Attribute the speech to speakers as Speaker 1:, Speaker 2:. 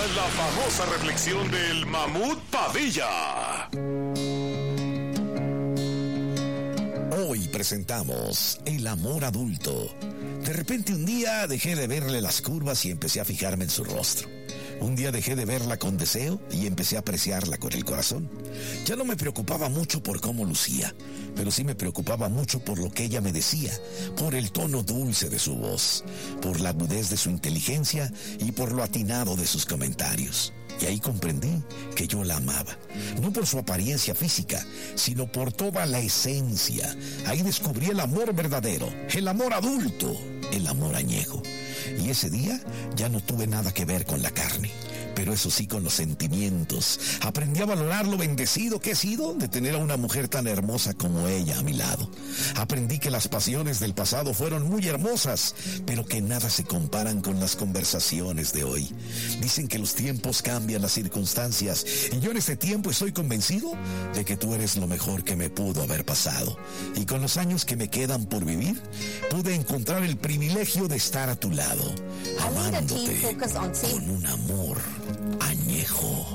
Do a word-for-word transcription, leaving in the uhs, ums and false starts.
Speaker 1: la famosa reflexión del Mamut Padilla.
Speaker 2: Hoy presentamos El amor adulto. De repente un día dejé de verle las curvas y empecé a fijarme en su rostro. Un día dejé de verla con deseo y empecé a apreciarla con el corazón. Ya no me preocupaba mucho por cómo lucía, pero sí me preocupaba mucho por lo que ella me decía, por el tono dulce de su voz, por la agudez de su inteligencia y por lo atinado de sus comentarios. Y ahí comprendí que yo la amaba, no por su apariencia física, sino por toda la esencia. Ahí descubrí el amor verdadero, el amor adulto, el amor añejo. Y ese día ya no tuve nada que ver con la carne, pero eso sí con los sentimientos. Aprendí a valorar lo bendecido que he sido de tener a una mujer tan hermosa como ella a mi lado. Aprendí que las pasiones del pasado fueron muy hermosas, pero que nada se comparan con las conversaciones de hoy. Dicen que los tiempos cambian las circunstancias, y yo en este tiempo estoy convencido de que tú eres lo mejor que me pudo haber pasado. Y con los años que me quedan por vivir, pude encontrar el privilegio de estar a tu lado, amándote con un amor añejo.